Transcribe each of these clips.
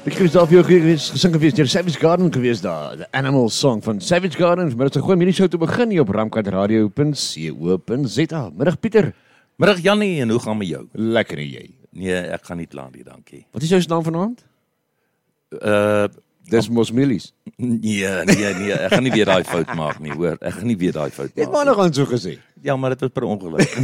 Ek het daar vir jou gesing gewees deur Savage Garden gewees daar, The Animal Song van Savage Garden, maar dit is 'n goeie middelshow te begin hier op ramkatradio.co.za. Middag Pieter. Middag Jannie, en hoe gaan met jou? Lekker en jy? Nee, ek gaan nie kla nie, dankie. Wat is jou naam vanaand? Dis mos Millies. Nee, ek gaan nie weer daai fout maak nie, hoor. Ek gaan nie weer daai fout Net maak. maar nog aan so gesê. Ja, maar dit was per ongeluk.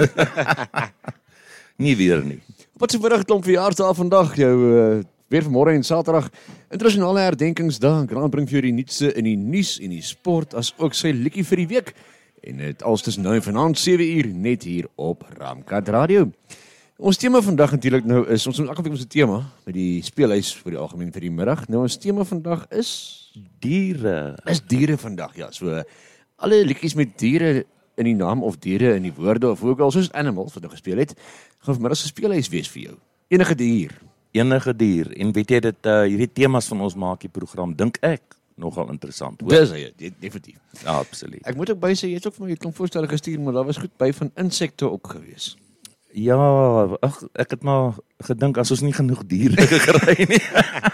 Nie weer nie. Wat 'n middag klomp verjaarsdae vandag, jou weer vanmôre en Saterdag, internasionale herdenkingsdag. Grant bring vir jou die nuutste in die nuus en die sport, as ook sy liedjie vir die week. En dit als tussen nou en vanaand 7uur net hier op Ramkat Radio. Ons tema vandag natuurlik nou is, ons elke week ons tema met die speelhuis vir die algemeen vir die middag. Nou ons tema vandag is Diere. Is diere vandag, ja. So alle liedjies met diere in die naam of diere in die woorde of ook al soos animals wat nou gespeel het, gaan vanmiddag se speelhuis wees vir jou. Enige dier. Enige dier. En weet jy dit, hierdie temas van ons maak die program, dink ek, nogal interessant, hoor. Dis hy, definitief. Ja, absoluut. Ek moet ook by sê, jy het ook vir my 'n klomp voorstelle gestuur, maar daar was goed by van insekte ook gewees. Ja, ag, ek het maar gedink as ons nie genoeg diere gekry nie.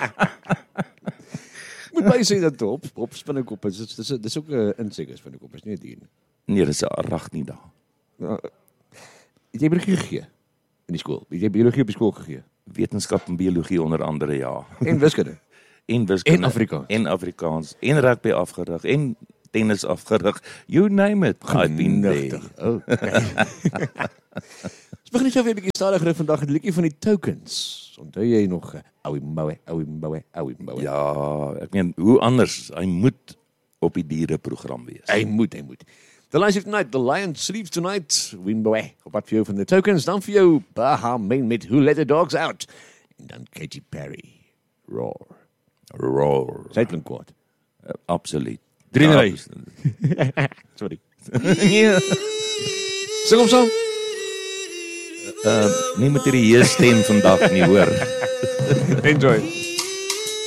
Moet by sê dat op spinnekop is, dis ook 'n insek is spinnekop, is nie 'n dier nie. Nee, dis 'n arachnida. Nou, het jy biologie gegee in die skool? Het jy biologie op die skool gegee? Wetenskap en biologie onder andere, ja. En wiskunde? En wiskunde. En Afrikaans. En Afrikaans. En rugby afgerig. En tennis afgerig. You name it. I've been there. Oh, okay. Ons begin net so weer 'n bietjie stadiger vandag, 'n liedjie van die Tokens. Onthou jy nog Owie Moe. Ja, ek meen, hoe anders? Hy moet op die diereprogram wees. Hy moet. The Lion Sleeps Tonight, The Lion Sleeps Tonight, Wimboe. Op wat vir jou van the Tokens, dan vir jou Baha Men met Who Let the Dogs Out. En dan Katy Perry, Roar. Sy klink kwaad. Absoluut. 3-3. Sorry. Nee. Sing hom saam. Nie met hierdie stem vandag nie, hoor. Enjoy.